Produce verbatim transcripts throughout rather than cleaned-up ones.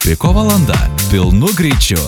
Piko valanda pilnu greičiu.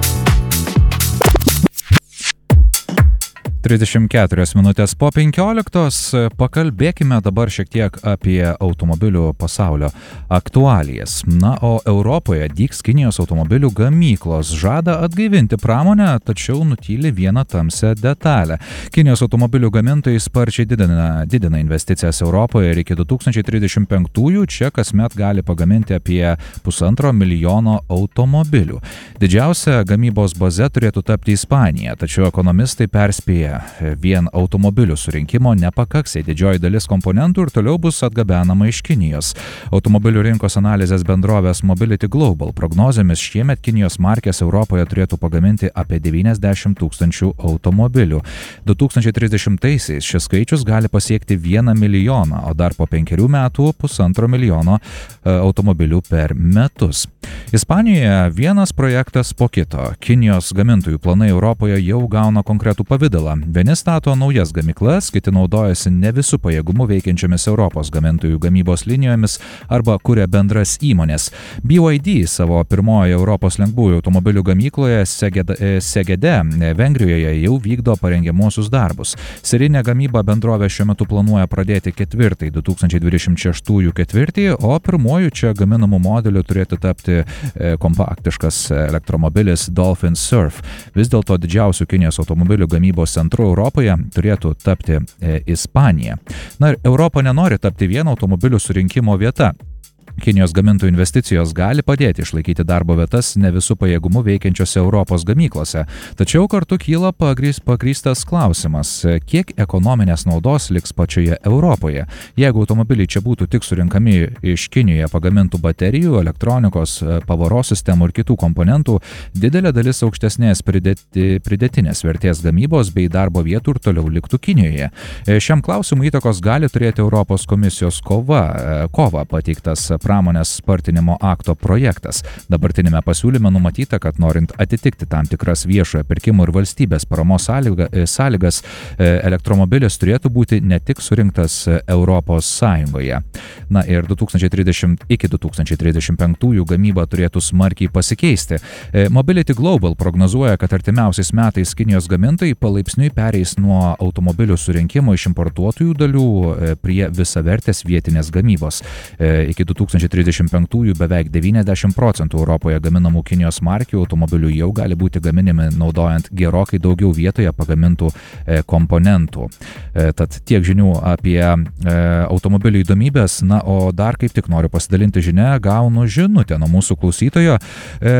trisdešimt keturios minutės po penkioliktos. Pakalbėkime dabar šiek tiek apie automobilių pasaulio aktualijas. Na, o Europoje dygs Kinijos automobilių gamyklos. Žada atgaivinti pramonę, tačiau nutyli vieną tamsią detalę. Kinijos automobilių gamintojai sparčiai didina, didina investicijas Europoje ir iki du tūkstančiai trisdešimt penktųjų čia kasmet gali pagaminti apie pusantro milijono automobilių. Didžiausia gamybos baze turėtų tapti Ispanija, tačiau ekonomistai perspėja, vien automobilių surinkimo nepakaks, jei didžioji dalis komponentų ir toliau bus atgabenama iš Kinijos. Automobilių rinkos analizės bendrovės Mobility Global prognozėmis šiemet Kinijos markės Europoje turėtų pagaminti apie devyniasdešimt tūkstančių automobilių. du tūkstančiai trisdešimtaisiais šis skaičius gali pasiekti vieną milijoną, o dar po penkerių metų pusantro milijono automobilių per metus. Ispanijoje vienas projektas po kito. Kinijos gamintojų planai Europoje jau gauna konkretų pavidalą. Vieni stato naujas gamyklas, kiti naudojasi ne visų pajėgumų veikiančiomis Europos gamintojų gamybos linijomis arba kuria bendras įmonės. B Y D savo pirmojoje Europos lengvųjų automobilių gamykloje Segede, Vengrijoje jau vykdo parengiamuosius darbus. Serijinę gamybą bendrovė šiuo metu planuoja pradėti ketvirtąjį du tūkstančiai dvidešimt šeštųjų ketvirtį, o pirmuoju čia gaminamų modeliu turėtų tapti kompaktiškas elektromobilis Dolphin Surf. Vis dėlto didžiausių Kinijos automobilių gamybos centrų Europoje turėtų tapti e, Ispanija. Na ir Europa nenori tapti vieno automobilių surinkimo vieta. Kinijos gamintojų investicijos gali padėti išlaikyti darbo vietas ne visų pajėgumų veikiančiose Europos gamyklose. Tačiau kartu kyla pagrįs, pagrįstas klausimas, kiek ekonominės naudos liks pačioje Europoje. Jeigu automobiliai čia būtų tik surinkami iš Kinijoje pagamintų baterijų, elektronikos, pavaros sistemų ir kitų komponentų, didelė dalis aukštesnės pridėti, pridėtinės vertės gamybos bei darbo vietų ir toliau liktų Kinijoje. Šiam klausimui įtakos gali turėti Europos komisijos kova, kova pateiktas pramonės spartinimo akto projektas. Dabartinėme pasiūlyme numatyta, kad norint atitikti tam tikras viešojo pirkimo ir valstybės paramos sąlyga, sąlygas, elektromobilis turėtų būti ne tik surinktas Europos Sąjungoje. Na ir du tūkstančiai trisdešimt iki du tūkstančiai trisdešimt penktųjų gamyba turėtų smarkiai pasikeisti. Mobility Global prognozuoja, kad artimiausiais metais Kinijos gamintojai palaipsniui pereis nuo automobilių surinkimo iš importuotojų dalių prie visavertės vietinės gamybos. Iki du tūkstančiai trisdešimt penktųjų beveik devyniasdešimt procentų Europoje gaminamų Kinijos markių automobilių jau gali būti gaminami naudojant gerokai daugiau vietoje pagamintų e, komponentų. E, tad tiek žinių apie e, automobilių įdomybės. Na, o dar kaip tik noriu pasidalinti žinia, gaunu žinutę nuo mūsų klausytojo. E,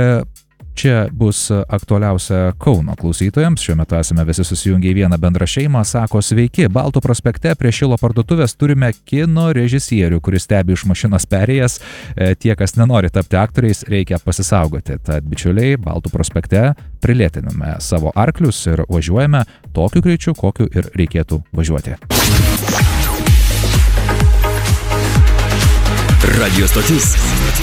Čia bus aktualiausia Kauno klausytojams. Šiuo metu esame visi susijungę į vieną bendrą šeimą. Sako, sveiki, Baltų prospekte prie Šilo parduotuvės turime kino režisierių, kuris stebi iš mašinos perėjęs. Tie, kas nenori tapti aktoriais, reikia pasisaugoti. Tad, bičiuliai, Baltų prospekte prilėtiname savo arklius ir važiuojame tokiu greičiu, kokiu ir reikėtų važiuoti. Radio stotis